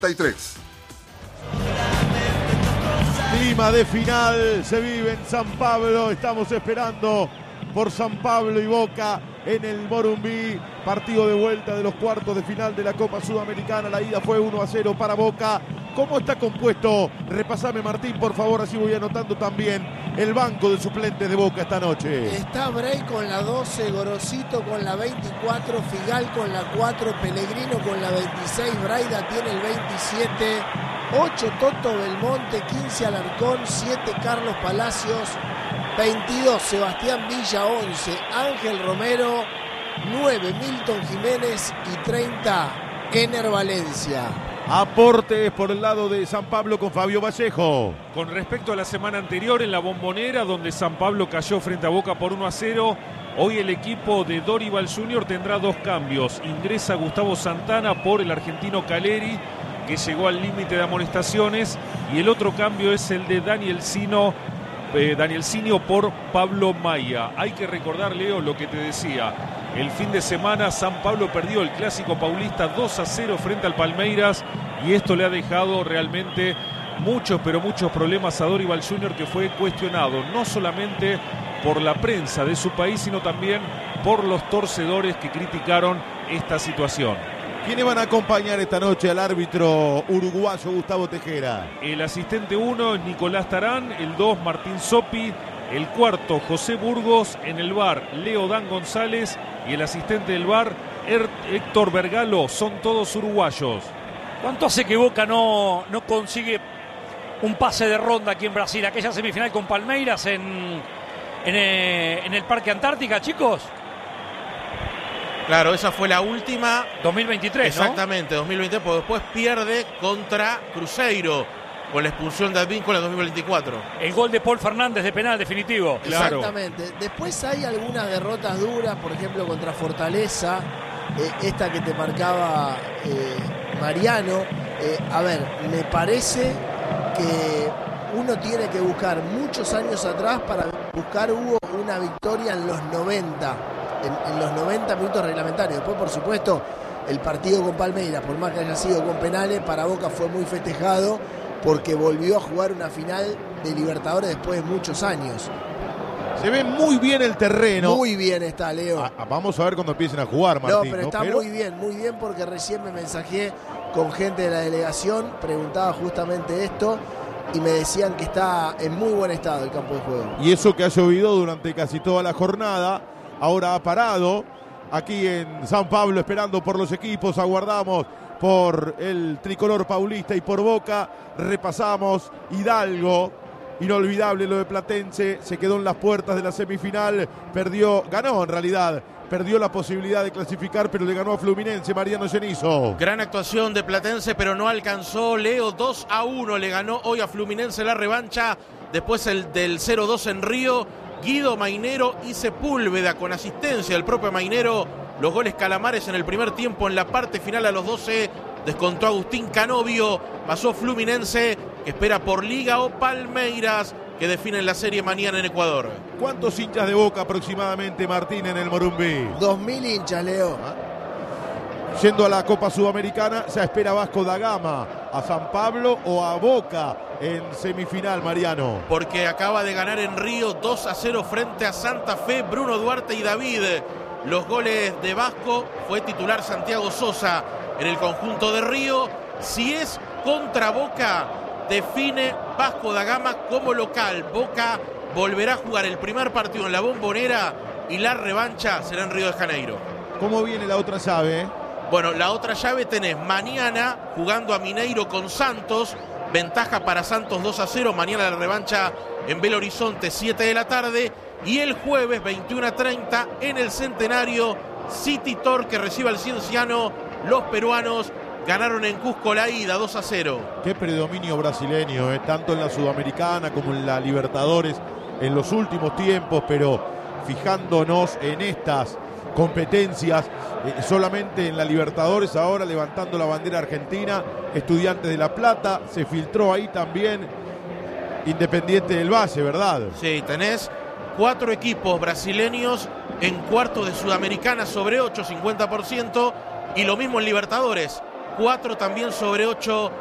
33. Clima de final se vive en San Pablo. Estamos esperando por San Pablo y Boca en el Morumbi. Partido de vuelta de los cuartos de final de la Copa Sudamericana. La ida fue 1-0 para Boca. ¿Cómo está compuesto? Repasame, Martín, por favor, así voy anotando también el banco de suplentes de Boca esta noche. Está Bray con la 12, Gorosito con la 24, Figal con la 4, Pellegrino con la 26, Braida tiene el 27, 8 Toto Belmonte, 15 Alarcón, 7 Carlos Palacios, 22 Sebastián Villa, 11 Ángel Romero, 9 Milton Jiménez y 30 Ener Valencia. Aportes por el lado de San Pablo con Fabio Vallejo. Con respecto a la semana anterior en la Bombonera, donde San Pablo cayó frente a Boca por 1-0, hoy el equipo de Dorival Jr. tendrá 2 cambios. Ingresa Gustavo Santana por el argentino Caleri, que llegó al límite de amonestaciones, y el otro cambio es el de Daniel Sinio por Pablo Maya. Hay que recordar, Leo, lo que te decía. El fin de semana San Pablo perdió el Clásico Paulista 2-0 frente al Palmeiras, y esto le ha dejado realmente muchos problemas a Dorival Jr., que fue cuestionado no solamente por la prensa de su país, sino también por los torcedores que criticaron esta situación. ¿Quiénes van a acompañar esta noche al árbitro uruguayo Gustavo Tejera? El asistente 1 es Nicolás Tarán, el 2 Martín Sopi, el cuarto José Burgos, en el VAR Leo Dan González y el asistente del VAR Héctor Vergalo. Son todos uruguayos. ¿Cuánto hace que Boca no consigue un pase de ronda aquí en Brasil? Aquella semifinal con Palmeiras en el Parque Antártica, chicos. Claro, esa fue la última. 2023, exactamente, 2023, porque después pierde contra Cruzeiro con la expulsión de Advíncula en 2024. El gol de Paul Fernández de penal definitivo. Claro. Exactamente. Después hay algunas derrotas duras, por ejemplo contra Fortaleza, esta que te marcaba Mariano. A ver, me parece que uno tiene que buscar muchos años atrás para buscar hubo una victoria en los 90. En los 90 minutos reglamentarios. Después, por supuesto, el partido con Palmeiras, por más que haya sido con penales, para Boca fue muy festejado porque volvió a jugar una final de Libertadores después de muchos años. Se ve muy bien el terreno. Muy bien está, Leo. Vamos a ver cuando empiecen a jugar, Martín. No, pero está muy bien porque recién me mensajé con gente de la delegación, preguntaba justamente esto y me decían que está en muy buen estado el campo de juego. Y eso que ha llovido durante casi toda la jornada. Ahora ha parado aquí en San Pablo esperando por los equipos. Aguardamos por el tricolor paulista y por Boca. Repasamos Hidalgo. Inolvidable lo de Platense. Se quedó en las puertas de la semifinal. Ganó en realidad. Perdió la posibilidad de clasificar, pero le ganó a Fluminense Mariano Genizo. Gran actuación de Platense, pero no alcanzó. Leo, 2-1 le ganó hoy a Fluminense la revancha. Después el del 0-2 en Río. Guido Mainero y Sepúlveda con asistencia del propio Mainero. Los goles calamares en el primer tiempo. En la parte final a los 12 descontó Agustín Canovio. Pasó Fluminense, que espera por Liga o Palmeiras, que definen la serie mañana en Ecuador. ¿Cuántos hinchas de Boca aproximadamente, Martín, en el Morumbi? 2000 hinchas, Leo. Yendo a la Copa Sudamericana, se espera Vasco da Gama, a San Pablo o a Boca en semifinal, Mariano. Porque acaba de ganar en Río 2-0 frente a Santa Fe, Bruno Duarte y David. Los goles de Vasco, fue titular Santiago Sosa en el conjunto de Río. Si es contra Boca, define Vasco da Gama como local. Boca volverá a jugar el primer partido en la Bombonera y la revancha será en Río de Janeiro. ¿Cómo viene la otra llave? Bueno, la otra llave tenés mañana jugando a Mineiro con Santos. Ventaja para Santos 2-0. Mañana la revancha en Belo Horizonte, 7 de la tarde. Y el jueves, 21:30, en el Centenario, City Torque recibe al Cienciano. Los peruanos ganaron en Cusco la ida, 2-0. Qué predominio brasileño, tanto en la Sudamericana como en la Libertadores en los últimos tiempos, pero fijándonos en estas competencias, solamente en la Libertadores ahora levantando la bandera argentina, Estudiantes de La Plata, se filtró ahí también Independiente del Valle, ¿verdad? Sí, tenés 4 equipos brasileños en cuartos de Sudamericana sobre 8, 50%, y lo mismo en Libertadores. 4 también sobre 8